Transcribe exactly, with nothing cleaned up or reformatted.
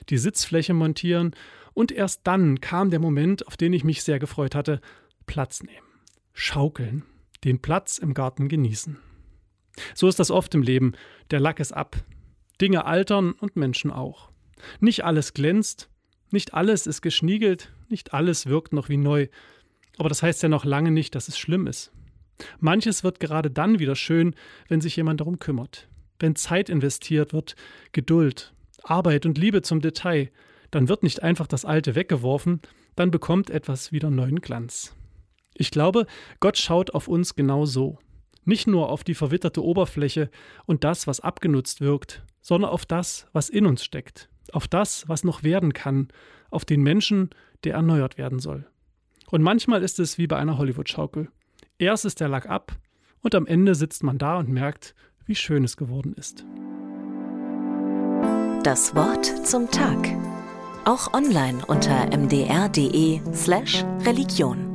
die Sitzfläche montieren und erst dann kam der Moment, auf den ich mich sehr gefreut hatte: Platz nehmen, schaukeln, den Platz im Garten genießen. So ist das oft im Leben. Der Lack ist ab. Dinge altern und Menschen auch. Nicht alles glänzt, nicht alles ist geschniegelt, nicht alles wirkt noch wie neu. Aber das heißt ja noch lange nicht, dass es schlimm ist. Manches wird gerade dann wieder schön, wenn sich jemand darum kümmert. Wenn Zeit investiert wird, Geduld, Arbeit und Liebe zum Detail, dann wird nicht einfach das Alte weggeworfen, dann bekommt etwas wieder neuen Glanz. Ich glaube, Gott schaut auf uns genau so. Nicht nur auf die verwitterte Oberfläche und das, was abgenutzt wirkt, sondern auf das, was in uns steckt, auf das, was noch werden kann, auf den Menschen, der erneuert werden soll. Und manchmal ist es wie bei einer Hollywood-Schaukel. Erst ist der Lack ab und am Ende sitzt man da und merkt, wie schön es geworden ist. Das Wort zum Tag. Auch online unter m d r punkt d e slash Religion.